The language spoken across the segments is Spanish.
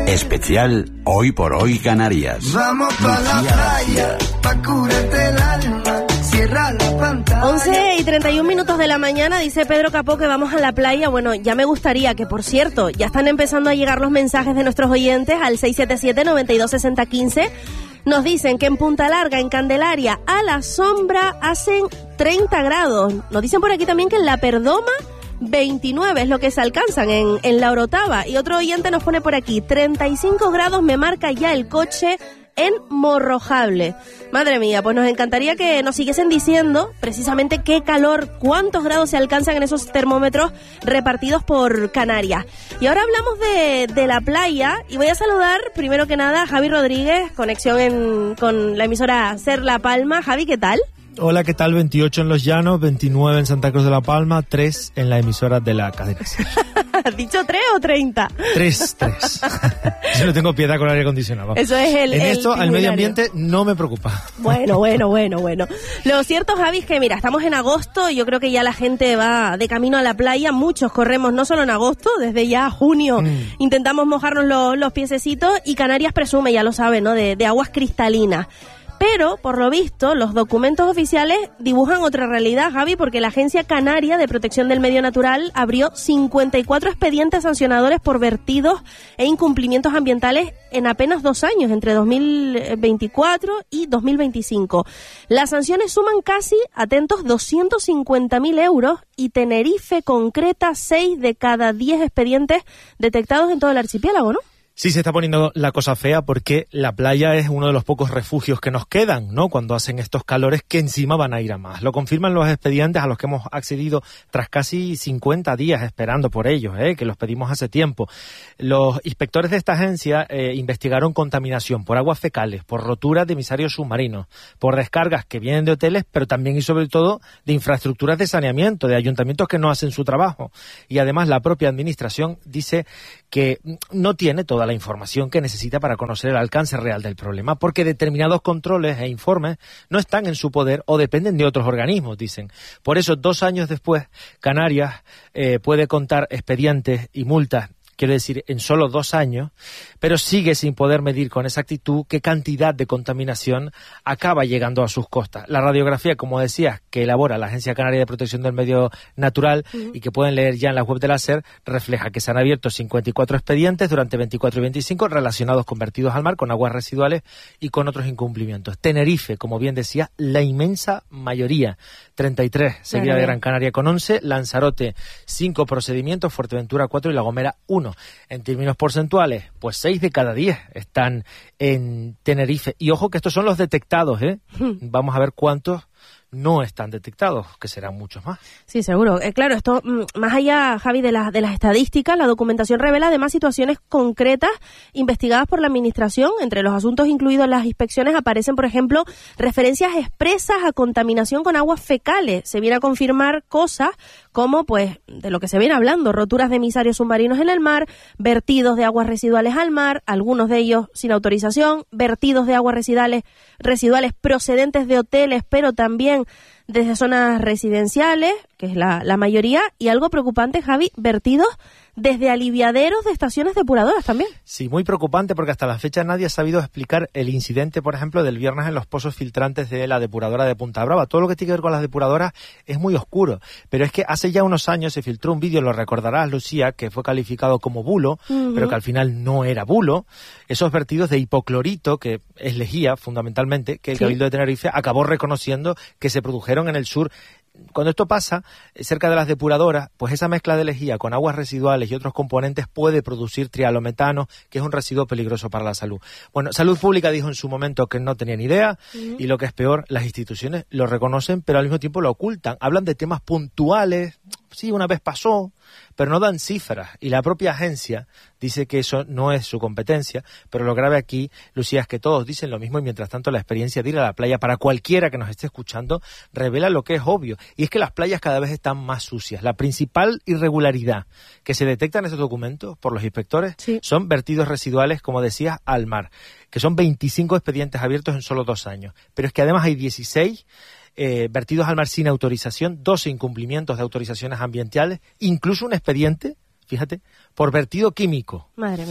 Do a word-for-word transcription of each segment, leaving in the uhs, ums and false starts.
Especial Hoy por Hoy Canarias. Vamos pa' la playa, pa' curarte el alma, cierra la pantalla. once y treinta y un minutos de la mañana, dice Pedro Capó que vamos a la playa. Bueno, ya me gustaría, que por cierto, ya están empezando a llegar los mensajes de nuestros oyentes al seis siete siete, nueve dos seis cero uno cinco. Nos dicen que en Punta Larga, en Candelaria, a la sombra hacen treinta grados. Nos dicen por aquí también que en La Perdoma veintinueve es lo que se alcanzan en, en La Orotava. Y otro oyente nos pone por aquí, treinta y cinco grados me marca ya el coche en Morrojable. Madre mía, pues nos encantaría que nos siguiesen diciendo precisamente qué calor, cuántos grados se alcanzan en esos termómetros repartidos por Canarias. Y ahora hablamos de, de la playa y voy a saludar primero que nada a Javi Rodríguez, conexión en, con la emisora Ser La Palma. Javi, ¿qué tal? Hola, ¿qué tal? veintiocho en Los Llanos, veintinueve en Santa Cruz de la Palma, tres en la emisora de la cadena. ¿Has dicho tres o treinta? tres, tres. Yo no tengo piedad con el aire acondicionado. Eso es el En el esto, al medio ambiente, no me preocupa. Bueno, bueno, bueno, bueno. Lo cierto, Javi, es que mira, estamos en agosto, yo creo que ya la gente va de camino a la playa, muchos corremos no solo en agosto, desde ya junio mm. intentamos mojarnos los, los piececitos y Canarias presume, ya lo sabe, ¿no?, de, de aguas cristalinas. Pero, por lo visto, los documentos oficiales dibujan otra realidad, Javi, porque la Agencia Canaria de Protección del Medio Natural abrió cincuenta y cuatro expedientes sancionadores por vertidos e incumplimientos ambientales en apenas dos años, entre dos mil veinticuatro y dos mil veinticinco. Las sanciones suman casi, atentos, doscientos cincuenta mil euros y Tenerife concreta seis de cada diez expedientes detectados en todo el archipiélago, ¿no? Sí, se está poniendo la cosa fea porque la playa es uno de los pocos refugios que nos quedan, ¿no?, cuando hacen estos calores que encima van a ir a más. Lo confirman los expedientes a los que hemos accedido tras casi cincuenta días esperando por ellos, ¿eh?, que los pedimos hace tiempo. Los inspectores de esta agencia eh, investigaron contaminación por aguas fecales, por roturas de emisarios submarinos, por descargas que vienen de hoteles, pero también y sobre todo de infraestructuras de saneamiento, de ayuntamientos que no hacen su trabajo. Y además la propia administración dice que no tiene toda la información que necesita para conocer el alcance real del problema, porque determinados controles e informes no están en su poder o dependen de otros organismos, dicen. Por eso, dos años después, Canarias eh, puede contar expedientes y multas, quiero decir, en solo dos años, pero sigue sin poder medir con exactitud qué cantidad de contaminación acaba llegando a sus costas. La radiografía, como decías, que elabora la Agencia Canaria de Protección del Medio Natural uh-huh. y que pueden leer ya en la web de la SER, refleja que se han abierto cincuenta y cuatro expedientes durante veinticuatro y veinticinco relacionados con vertidos al mar, con aguas residuales y con otros incumplimientos. Tenerife, como bien decía, la inmensa mayoría, treinta y tres, seguida de Gran Canaria con once, Lanzarote cinco procedimientos, Fuerteventura cuatro y La Gomera uno. En términos porcentuales, pues seis de cada diez están en Tenerife. Y ojo que estos son los detectados, ¿eh? Vamos a ver cuántos no están detectados, que serán muchos más. Sí, seguro. Eh, claro, esto, más allá, Javi, de, la, de las estadísticas, la documentación revela además situaciones concretas investigadas por la Administración. Entre los asuntos incluidos en las inspecciones aparecen, por ejemplo, referencias expresas a contaminación con aguas fecales. Se viene a confirmar cosas como, pues, de lo que se viene hablando, roturas de emisarios submarinos en el mar, vertidos de aguas residuales al mar, algunos de ellos sin autorización, vertidos de aguas residuales, residuales procedentes de hoteles, pero también desde zonas residenciales, que es la, la mayoría, y algo preocupante, Javi, vertidos desde aliviaderos de estaciones depuradoras también. Sí, muy preocupante porque hasta la fecha nadie ha sabido explicar el incidente, por ejemplo, del viernes en los pozos filtrantes de la depuradora de Punta Brava. Todo lo que tiene que ver con las depuradoras es muy oscuro, pero es que hace ya unos años se filtró un vídeo, lo recordarás, Lucía, que fue calificado como bulo, uh-huh. pero que al final no era bulo. Esos vertidos de hipoclorito, que es lejía fundamentalmente, que el sí. Cabildo de Tenerife acabó reconociendo que se produjeron en el sur. Cuando esto pasa, cerca de las depuradoras, pues esa mezcla de lejía con aguas residuales y otros componentes puede producir trialometano, que es un residuo peligroso para la salud. Bueno, Salud Pública dijo en su momento que no tenía ni idea, uh-huh. y lo que es peor, las instituciones lo reconocen, pero al mismo tiempo lo ocultan. Hablan de temas puntuales, sí, una vez pasó, pero no dan cifras, y la propia agencia dice que eso no es su competencia, pero lo grave aquí, Lucía, es que todos dicen lo mismo y mientras tanto la experiencia de ir a la playa, para cualquiera que nos esté escuchando, revela lo que es obvio, y es que las playas cada vez están más sucias. La principal irregularidad que se detecta en esos documentos por los inspectores sí. son vertidos residuales, como decías, al mar, que son veinticinco expedientes abiertos en solo dos años, pero es que además hay dieciséis Eh, vertidos al mar sin autorización, doce incumplimientos de autorizaciones ambientales, incluso un expediente, fíjate, por vertido químico. Madre mía.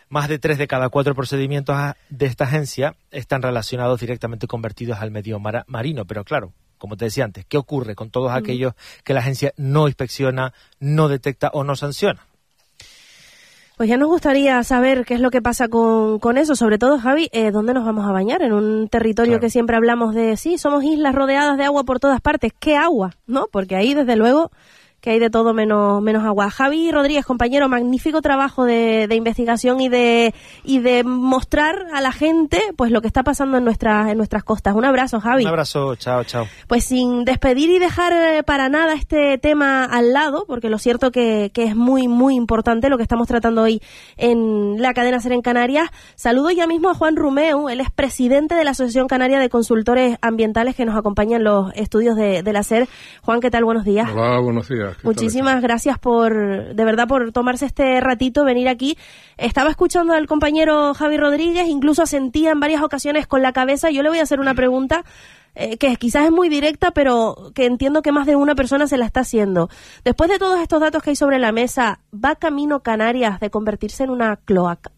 Más de tres de cada cuatro procedimientos de esta agencia están relacionados directamente convertidos al medio mar- marino. Pero claro, como te decía antes, ¿qué ocurre con todos aquellos que la agencia no inspecciona, no detecta o no sanciona? Pues ya nos gustaría saber qué es lo que pasa con, con eso, sobre todo, Javi, eh, ¿dónde nos vamos a bañar? En un territorio claro. que siempre hablamos de, sí, somos islas rodeadas de agua por todas partes. ¿Qué agua? ¿No? Porque ahí, desde luego, que hay de todo menos menos agua. Javi Rodríguez, compañero, magnífico trabajo de, de investigación y de y de mostrar a la gente pues lo que está pasando en nuestras en nuestras costas. Un abrazo, Javi. Un abrazo, chao, chao. Pues sin despedir y dejar para nada este tema al lado, porque lo cierto que, que es muy, muy importante lo que estamos tratando hoy en la cadena SER en Canarias. Saludo ya mismo a Juan Rumeu, él es presidente de la Asociación Canaria de Consultores Ambientales que nos acompaña en los estudios de, de la SER. Juan, ¿qué tal? Buenos días. Hola, buenos días. Muchísimas gracias por, de verdad, por tomarse este ratito, venir aquí. Estaba escuchando al compañero Javi Rodríguez, incluso asentía en varias ocasiones con la cabeza. Yo le voy a hacer una pregunta eh, que quizás es muy directa, pero que entiendo que más de una persona se la está haciendo. Después de todos estos datos que hay sobre la mesa, ¿va camino Canarias de convertirse en una cloaca?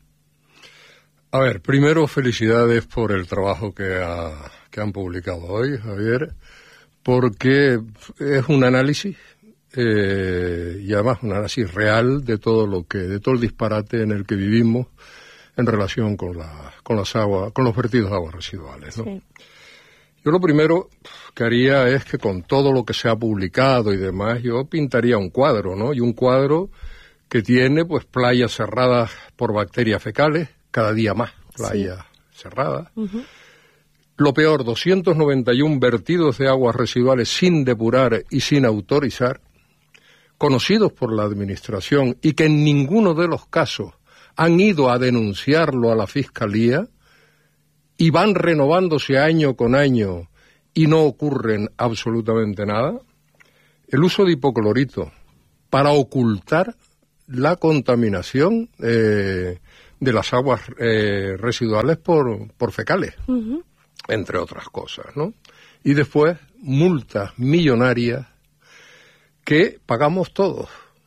A ver, primero felicidades por el trabajo que, ha, que han publicado hoy, Javier, porque es un análisis Eh, y además un análisis real de todo lo que, de todo el disparate en el que vivimos en relación con la, con las aguas, con los vertidos de aguas residuales, ¿no? Sí. Yo lo primero que haría es que con todo lo que se ha publicado y demás, yo pintaría un cuadro, ¿no? Y un cuadro que tiene, pues, playas cerradas por bacterias fecales, cada día más playas sí. cerradas. Uh-huh. Lo peor, doscientos noventa y uno vertidos de aguas residuales sin depurar y sin autorizar, conocidos por la Administración y que en ninguno de los casos han ido a denunciarlo a la Fiscalía y van renovándose año con año y no ocurren absolutamente nada. El uso de hipoclorito para ocultar la contaminación eh, de las aguas eh, residuales por, por fecales, uh-huh. entre otras cosas, ¿no? Y después multas millonarias que pagamos todos.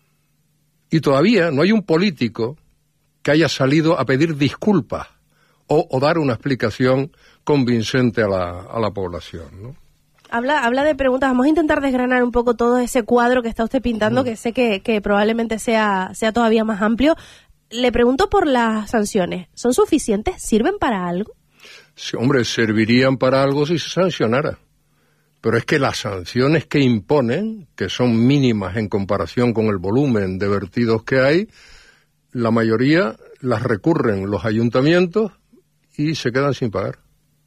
Y todavía no hay un político que haya salido a pedir disculpas o, o dar una explicación convincente a la, a la población, ¿no? Habla, habla de preguntas. Vamos a intentar desgranar un poco todo ese cuadro que está usted pintando, mm. que sé que, que probablemente sea, sea todavía más amplio. Le pregunto por las sanciones. ¿Son suficientes? ¿Sirven para algo? Sí, hombre, servirían para algo si se sancionara. Pero es que las sanciones que imponen, que son mínimas en comparación con el volumen de vertidos que hay, la mayoría las recurren los ayuntamientos y se quedan sin pagar.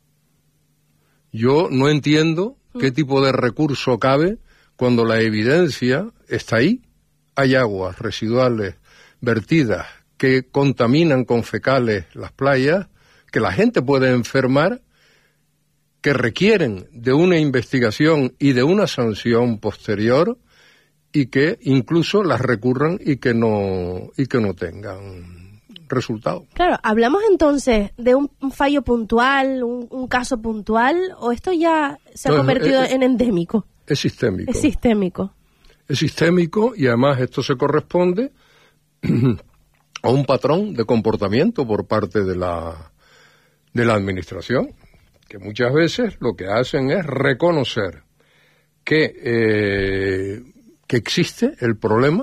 Yo no entiendo qué tipo de recurso cabe cuando la evidencia está ahí. Hay aguas residuales vertidas que contaminan con fecales las playas, que la gente puede enfermar, que requieren de una investigación y de una sanción posterior y que incluso las recurran y que no y que no tengan resultado. Claro, ¿hablamos entonces de un, un fallo puntual, un, un caso puntual, o esto ya se ha no, convertido es, en endémico? Es sistémico. Es sistémico. Es sistémico y además esto se corresponde a un patrón de comportamiento por parte de la de la administración, que muchas veces lo que hacen es reconocer que, eh, que existe el problema,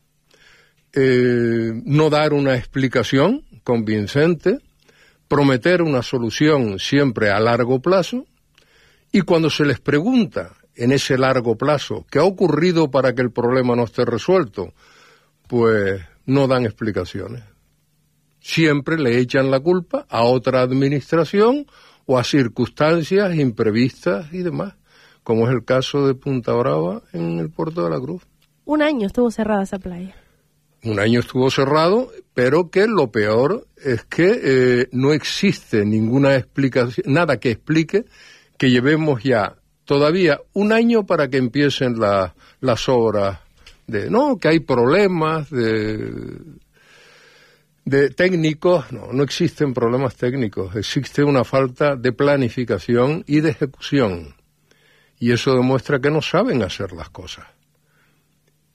eh, no dar una explicación convincente, prometer una solución siempre a largo plazo, y cuando se les pregunta en ese largo plazo qué ha ocurrido para que el problema no esté resuelto, pues no dan explicaciones. Siempre le echan la culpa a otra administración o a circunstancias imprevistas y demás, como es el caso de Punta Brava en el Puerto de la Cruz. Un año estuvo cerrada esa playa. Un año estuvo cerrado, pero que lo peor es que eh, no existe ninguna explicación, nada que explique que llevemos ya todavía un año para que empiecen la, las obras de, no, que hay problemas de... de técnicos. No, no existen problemas técnicos, existe una falta de planificación y de ejecución, y eso demuestra que no saben hacer las cosas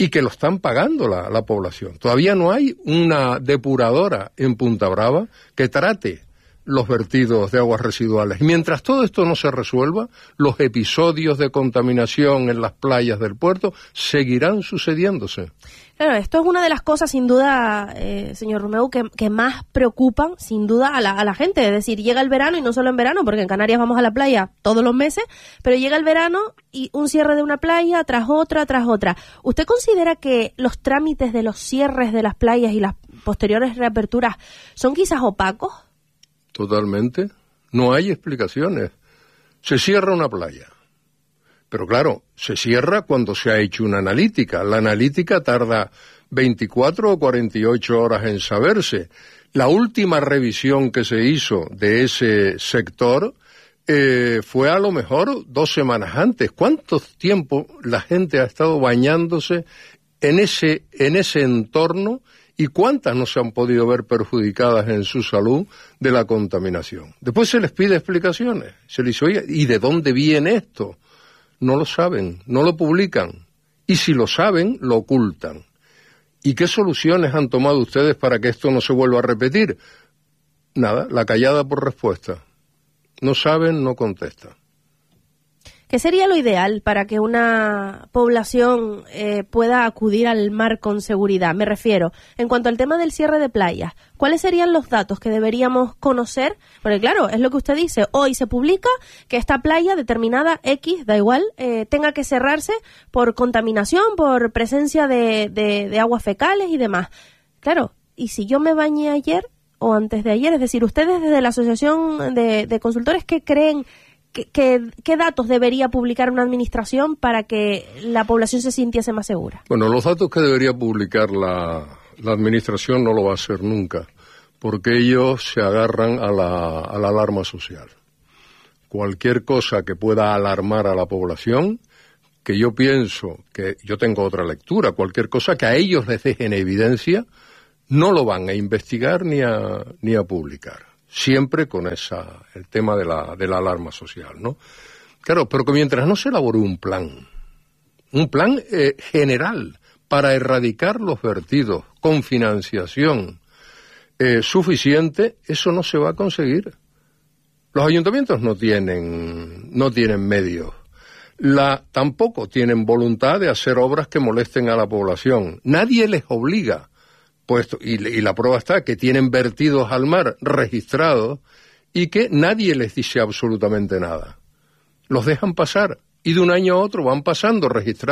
y que lo están pagando la, la población. Todavía no hay una depuradora en Punta Brava que trate los vertidos de aguas residuales. Y mientras todo esto no se resuelva, los episodios de contaminación en las playas del puerto seguirán sucediéndose. Claro, esto es una de las cosas, sin duda, eh, señor Romeu, que, que más preocupan, sin duda, a la, a la gente. Es decir, llega el verano, y no solo en verano, porque en Canarias vamos a la playa todos los meses, pero llega el verano y un cierre de una playa tras otra, tras otra. ¿Usted considera que los trámites de los cierres de las playas y las posteriores reaperturas son quizás opacos? Totalmente. No hay explicaciones. Se cierra una playa. Pero claro, se cierra cuando se ha hecho una analítica. La analítica tarda veinticuatro o cuarenta y ocho horas en saberse. La última revisión que se hizo de ese sector eh, fue a lo mejor dos semanas antes. ¿Cuánto tiempo la gente ha estado bañándose en ese, en ese entorno? ¿Y cuántas no se han podido ver perjudicadas en su salud de la contaminación? Después se les pide explicaciones. Se les dice, oye, ¿y de dónde viene esto? No lo saben, no lo publican. Y si lo saben, lo ocultan. ¿Y qué soluciones han tomado ustedes para que esto no se vuelva a repetir? Nada, la callada por respuesta. No saben, no contestan. ¿Qué sería lo ideal para que una población eh, pueda acudir al mar con seguridad? Me refiero, en cuanto al tema del cierre de playas, ¿cuáles serían los datos que deberíamos conocer? Porque claro, es lo que usted dice, hoy se publica que esta playa determinada X, da igual, eh, tenga que cerrarse por contaminación, por presencia de, de, de aguas fecales y demás. Claro, ¿y si yo me bañé ayer o antes de ayer? Es decir, ustedes desde la Asociación de, de Consultores, ¿qué creen? ¿Qué, qué, ¿Qué datos debería publicar una administración para que la población se sintiese más segura? Bueno, los datos que debería publicar la, la administración no lo va a hacer nunca, porque ellos se agarran a la, a la alarma social. Cualquier cosa que pueda alarmar a la población, que yo pienso, que yo tengo otra lectura, cualquier cosa que a ellos les deje en evidencia, no lo van a investigar ni a, ni a publicar. Siempre con esa el tema de la de la alarma social, ¿no? Claro, pero que mientras no se elabore un plan, un plan eh, general para erradicar los vertidos con financiación eh, suficiente, eso no se va a conseguir. Los ayuntamientos no tienen no tienen medios, la tampoco tienen voluntad de hacer obras que molesten a la población. Nadie les obliga. Puesto, y, y la prueba está que tienen vertidos al mar registrados y que nadie les dice absolutamente nada. Los dejan pasar y de un año a otro van pasando registrados.